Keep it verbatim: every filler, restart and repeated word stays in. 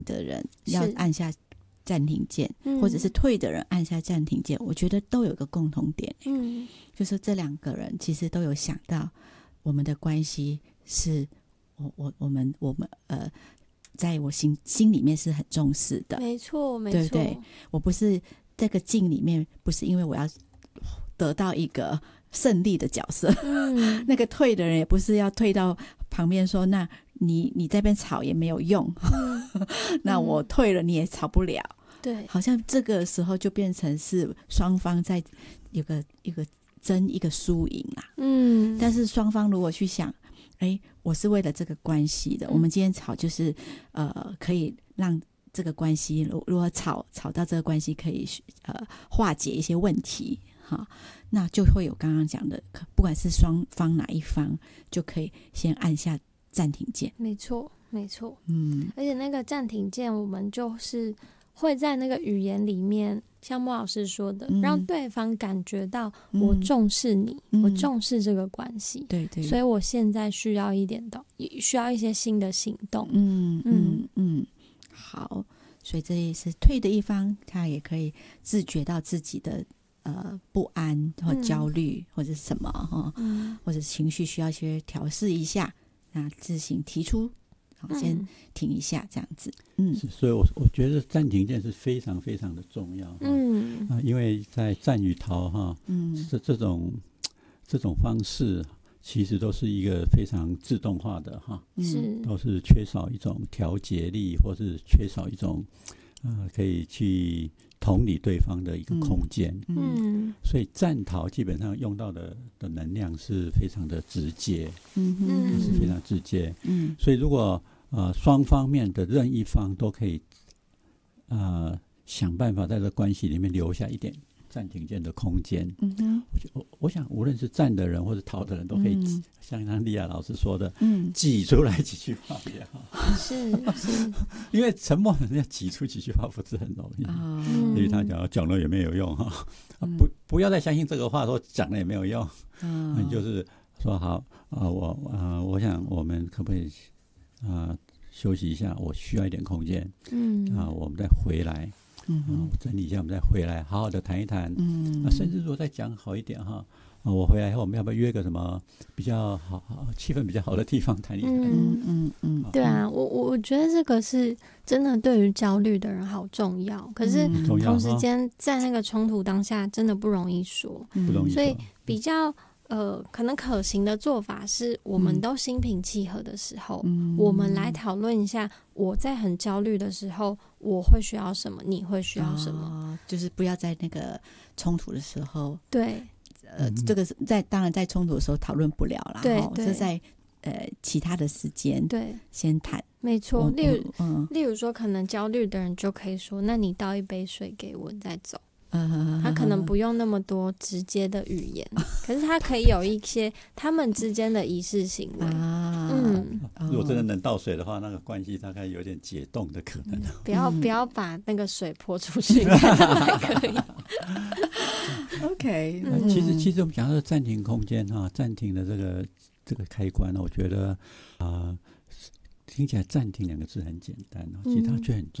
的人要按下暂停键， 嗯、 或者是退的人按下暂停键，我觉得都有个共同点， 嗯， 就是这两个人其实都有想到我们的关系是我我我们我们呃，在我心心里面是很重视的， 没错没错， 对不对？我不是这个境里面，不是因为我要得到一个胜利的角色，嗯、那个退的人也不是要退到旁边说，那你你这边吵也没有用，嗯、那我退了你也吵不了。 对， 好像这个时候就变成是双方在有个一个争一个输赢啦。嗯，但是双方如果去想，哎，我是为了这个关系的，嗯、我们今天吵就是呃，可以让这个关系，如果吵吵到这个关系可以呃化解一些问题哈，那就会有刚刚讲的，不管是双方哪一方，就可以先按下暂停键。 没错，没错。嗯，而且那个暂停键，我们就是会在那个语言里面，像莫老师说的，嗯、让对方感觉到我重视你，嗯、我重视这个关系。对对。所以我现在需要一点的，需要一些新的行动。嗯嗯嗯。好，所以这也是退的一方，他也可以自觉到自己的呃不安或焦虑、嗯、或者是什么哈，嗯、或者情绪需要一些调试一下，那自行提出，好，先停一下，这样子。嗯， 所以我我觉得暂停键是非常非常的重要。嗯，啊、因为在战与逃哈，嗯，这这种这种方式。其实都是一个非常自动化的哈，是都是缺少一种调节力，或是缺少一种呃可以去同理对方的一个空间。嗯，所以战逃基本上用到的的能量是非常的直接，嗯嗯，是非常直接。嗯，所以如果呃双方面的任一方都可以呃想办法在这关系里面留下一点暂停键的空间，嗯哼，我我想无论是站的人或者逃的人都可以、嗯、像刚莉亚老师说的，嗯，挤出来几句话也好， 是是， 因为沉默的人要挤出几句话不是很容易，嗯、因为他讲讲了也没有用哈、嗯，不不要再相信这个话说讲了也没有用，嗯，你就是说好啊、呃，我啊、呃，我想我们可不可以啊、呃、休息一下，我需要一点空间，嗯啊、呃，我们再回来。嗯、呃，整理一下，我们再回来，好好的谈一谈。嗯、呃，甚至如果再讲好一点哈，呃，我回来以后，我们要不要约个什么比较好、好气氛比较好的地方谈一谈？ 嗯嗯嗯，对啊，我我觉得这个是真的对于焦虑的人好重要，可是同时间在那个冲突当下，真的不容易说， 不容易说， 所以比较。呃，可能可行的做法是我们都心平气和的时候、嗯、我们来讨论一下我在很焦虑的时候我会需要什么，你会需要什么、哦、 就是不要在那个冲突的时候， 对， 呃，这个在当然在冲突的时候讨论不了啦， 对对， 是在呃其他的时间对先谈， 没错，例如、嗯、例如说可能焦虑的人就可以说，那你倒一杯水给我，你再走。他可能不用那么多直接的语言，可是他可以有一些他们之间的仪式行为。啊、 嗯，如果真的能倒水的话，那个关系大概有点解冻的可能。嗯、 不要不要把那个水泼出去，还可以。 OK，、 嗯、其实其实我们讲到暂停空间哈，暂停的这个这个开关呢，我觉得啊、呃，听起来暂停两个字很简单，其实它却很重要。